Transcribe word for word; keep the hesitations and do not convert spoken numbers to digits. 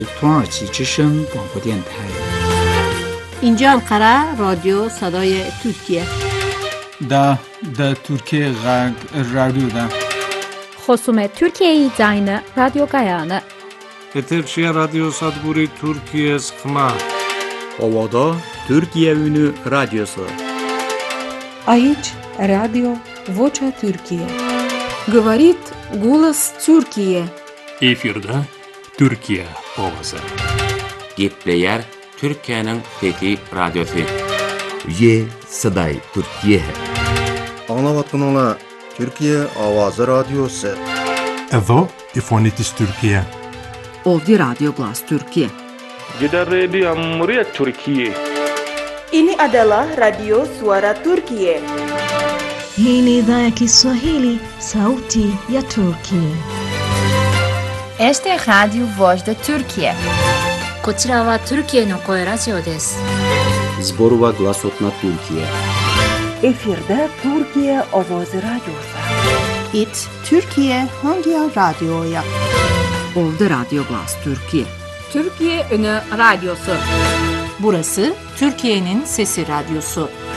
土耳其之声广播电台。 اینجا انقره رادیو صدای ترکیه. دا دا ترکیه غرب رادیو دا. خصوم ترکیه زاین رادیو گایانه. Eterşehir Radyo Sadburi Türkiye Sıkma. Ovada Türkiye Ünü Radyosu. Aici Radio Vocea Türkiye. Говорит голос Türkiye. Efirde Türkiye Ovası. Gepleyer Türkiye'nin Fethi Radyosu. Ye Saday Türkiye. Anlavatkanlar Türkiye Avazı Radyosu. Evo İfonitis Türkiye. Ovdi Radio Glas Türkiye. Jeddah Radio Muryat Türkiye. Ini adalah Radio Suara Türkiye. Hii ni idhaa ya Kiswahili, Sauti ya Turkiye. Este é Rádio Voz da Turquia. こちらはトルキエの声ラジオです。 Zborova Glasotna Türkiye. Efirde Türkiye Avazı Radyosu. It Türkiye Hangi Radyo'ya? Ovdi Radio Glas Türkiye. Türkiye Ünü Radyosu. Burası Türkiye'nin Sesi Radyosu.